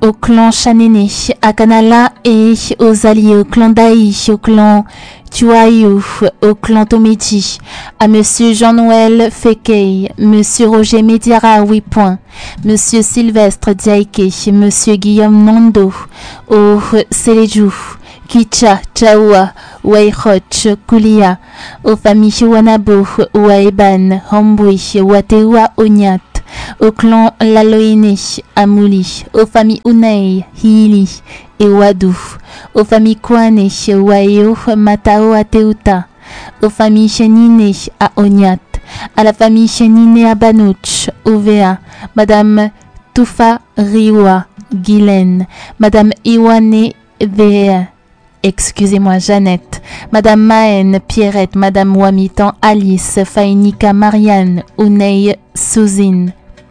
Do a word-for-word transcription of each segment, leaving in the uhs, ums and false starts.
au clan Chanene, à Kanala et aux alliés, au clan Daï, au clan Tuaïou, au clan Tomiti, à Monsieur Jean-Noël Fekei, Monsieur Roger Mediara à huit points, Monsieur Sylvestre Diaike, Monsieur Guillaume Nondo, au Selejou, Kicha, Chaoua, Wairoch, Kulia, aux familles Wanabo, Waeban, Hombui, Wateua, Onyat, au clan Laloine, Amouli, aux familles Unei, Hili et Wadou, aux familles Kwane, Waeo, Matao, Ateuta, aux familles Chenine à Onyat, à la famille Chenine à Banouch, Ovea, Madame Toufa Riwa, Guylaine, Madame Iwane Vea, excusez-moi, Jeannette, Madame Maën, Pierrette, Madame Wamitan, Alice, Fainika, Marianne, Unei, Souzine,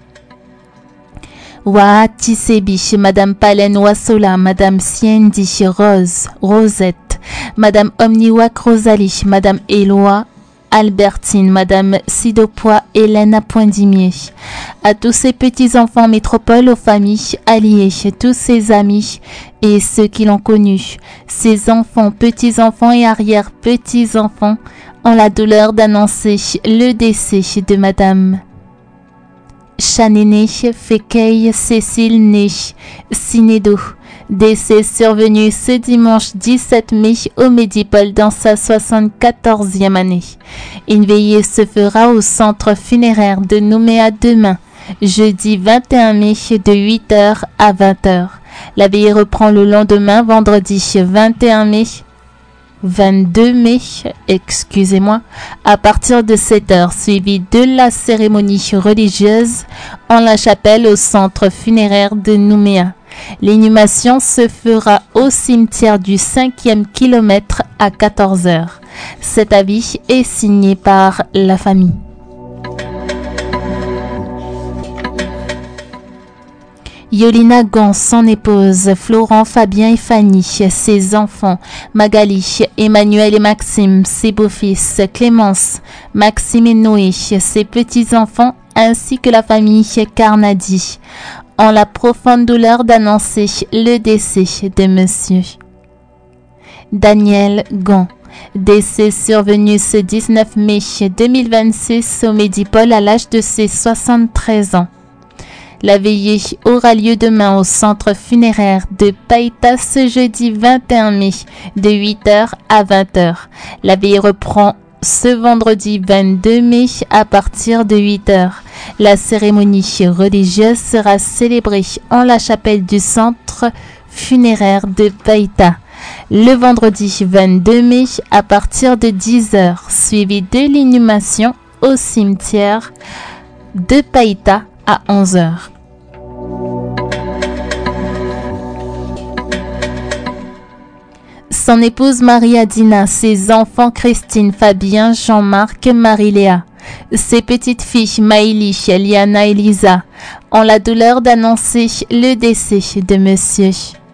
Wa Tisebi, Madame Palen Wasola, Madame Siendi, Rose, Rosette, Madame Omniwak Rosalie, Madame Éloi, Albertine, Madame Sidopois, Hélène à Poindimier, à tous ces petits-enfants métropoles, aux familles alliées, tous ses amis et ceux qui l'ont connu, ses enfants, petits-enfants et arrière-petits-enfants, ont la douleur d'annoncer le décès de Madame Chanene Fekei Cécile Né Sinedo, décès survenu ce dimanche dix-sept mai au Médipole dans sa soixante-quatorzième année. Une veillée se fera au centre funéraire de Nouméa demain, jeudi vingt et un mai de huit heures à vingt heures. La veillée reprend le lendemain, vendredi vingt et un mai, vingt-deux mai, excusez-moi, à partir de sept heures, suivi de la cérémonie religieuse en la chapelle au centre funéraire de Nouméa. L'inhumation se fera au cimetière du cinquième kilomètre à quatorze heures. Cet avis est signé par la famille. Yolina Gans, son épouse, Florent, Fabien et Fanny, ses enfants, Magali, Emmanuel et Maxime, ses beaux-fils, Clémence, Maxime et Noé, ses petits-enfants, ainsi que la famille Carnadi, ont la profonde douleur d'annoncer le décès de Monsieur Daniel Gans. Décès survenu ce dix-neuf mai deux mille vingt-six au Médipole à l'âge de ses soixante-treize ans. La veillée aura lieu demain au centre funéraire de Païta ce jeudi vingt et un mai de huit heures à vingt heures. La veillée reprend ce vendredi vingt-deux mai à partir de huit heures. La cérémonie religieuse sera célébrée en la chapelle du centre funéraire de Païta le vendredi vingt-deux mai à partir de dix heures, suivi de l'inhumation au cimetière de Païta à onze heures. Son épouse Marie-Adina, ses enfants Christine, Fabien, Jean-Marc, Marie-Léa, ses petites filles Maïli, Liana et Lisa ont la douleur d'annoncer le décès de Monsieur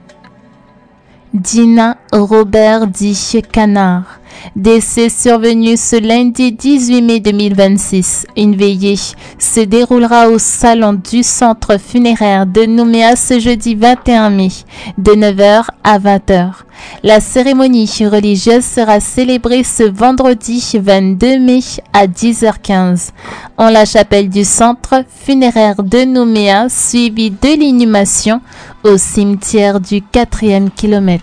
Dina Robert dit Canard. Décès survenu ce lundi dix-huit mai deux mille vingt-six. Une veillée se déroulera au salon du centre funéraire de Nouméa ce jeudi vingt et un mai de neuf heures à vingt heures. La cérémonie religieuse sera célébrée ce vendredi vingt-deux mai à dix heures quinze en la chapelle du centre funéraire de Nouméa, suivie de l'inhumation au cimetière du quatrième kilomètre.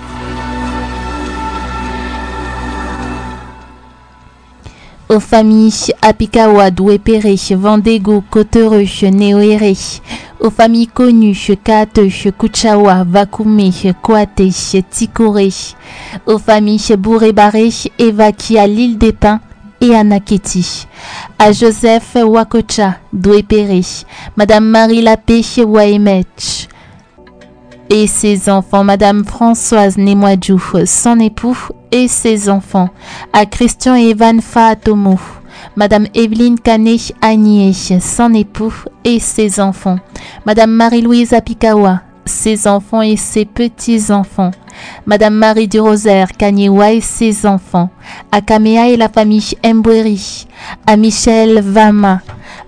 Aux familles Apikawa, Douépéré, Vendégo, Cotereux, Néoéré, aux familles connues Kaate, Kuchawa, Vakume, Koate, Tikoré, aux familles Bouré-Baré, Evaki à l'île des Pins et à Naketi, à Joseph Wakocha, Douépéré, Madame Marie Lapé, Waemech, et ses enfants, Madame Françoise Nemoadjou, son époux et ses enfants, à Christian et Evan Faatomo, Madame Evelyne Kane Agnier, son époux et ses enfants, Madame Marie-Louise Apikawa, ses enfants et ses petits-enfants, Madame Marie du Rosaire Kanyewa et ses enfants, à Kamea et la famille Mbweri, à Michel Vama,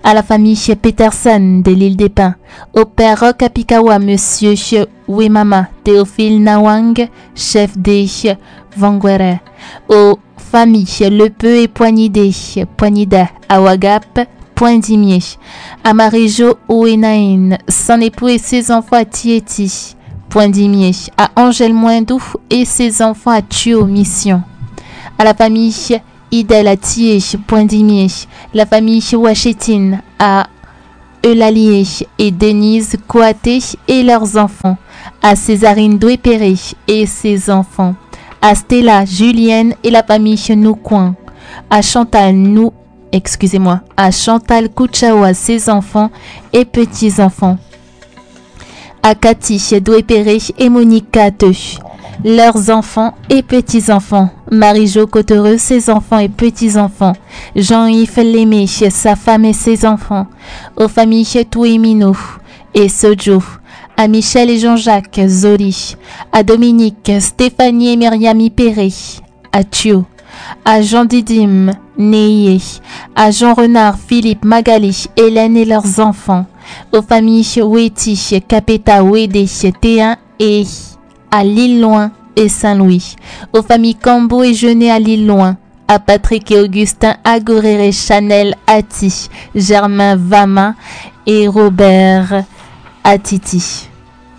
à la famille Peterson de l'île des Pins, au père Roch Apikawa, monsieur Wimama, Théophile Nawang, chef des Wangwere, aux familles Le Peu et Poignidé, Poignida, Awagap, Poindimier, à Marie-Jo Ouenaïn, son époux et ses enfants à Tieti, Poindimier, à Angèle Moindou et ses enfants à Tuo, Mission, à la famille Idel à Thié, Poindimier, la famille Wachetine à Eulalié et Denise Coaté et leurs enfants, à Césarine Doué-Péré et ses enfants, à Stella, Julienne et la famille Noucoin, à Chantal Nou, excusez-moi, à Chantal Kouchawa, ses enfants et petits-enfants, à Cathy Doué-Péré et Monique Cateux, leurs enfants et petits-enfants, Marie-Jo Cottereux, ses enfants et petits-enfants, Jean-Yves Lémé, sa femme et ses enfants, aux familles Touimino et Sojo, à Michel et Jean-Jacques Zoli, à Dominique, Stéphanie et Myriam Ipéré, à Thio, à Jean Didim, Neyé, à Jean Renard, Philippe, Magali, Hélène et leurs enfants, aux familles Oueti, Capeta, Ouédé, T un et à l'île Loin et Saint-Louis, aux familles Cambo et Genet à l'île Loin, à Patrick et Augustin, Agoréré, Chanel, Ati, Germain Vama et Robert Atiti.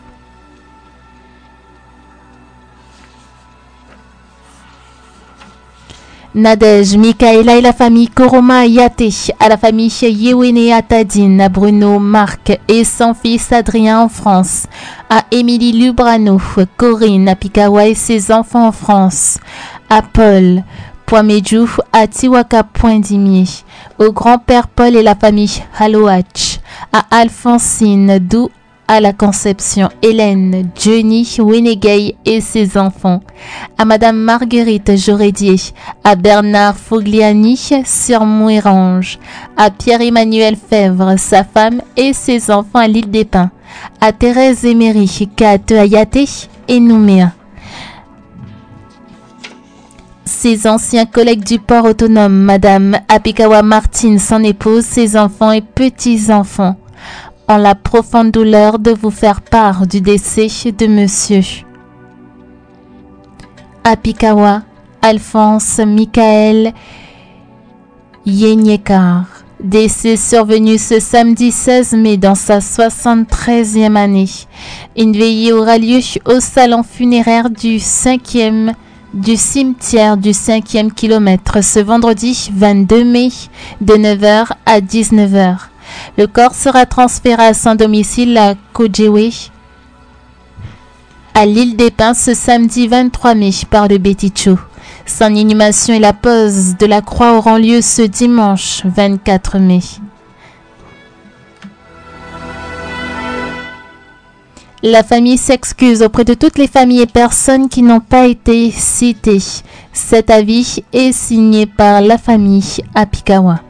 Nadège, Michaela et la famille Koroma Yaté, à la famille Yewene Atadine, à Bruno, Marc et son fils Adrien en France, à Émilie Lubrano, Corinne Apikawa et ses enfants en France, à Paul Poimedjou, à Tiwaka Poindimier, au grand-père Paul et la famille Halouach, à Alphonsine Dou, à la Conception, Hélène, Jenny, Wenegay et ses enfants, à Madame Marguerite Jorédier, à Bernard Fogliani sur Mouérange, à Pierre-Emmanuel Fèvre, sa femme et ses enfants à l'île des Pins, à Thérèse Emery, Kate Ayaté et Nouméa. Ses anciens collègues du port autonome, Madame Apikawa Martine, son épouse, ses enfants et petits-enfants, en la profonde douleur de vous faire part du décès de monsieur Apikawa Alphonse Michael Yenyekar, décès survenu ce samedi seize mai dans sa soixante-treizième année. Une veillée aura lieu au salon funéraire du cinquième du cimetière du cinquième kilomètre ce vendredi vingt-deux mai de neuf heures à dix-neuf heures. Le corps sera transféré à son domicile à Kojewe, à l'île des Pins, ce samedi vingt-trois mai par le Beticho. Son inhumation et la pose de la croix auront lieu ce dimanche vingt-quatre mai. La famille s'excuse auprès de toutes les familles et personnes qui n'ont pas été citées. Cet avis est signé par la famille Apikawa.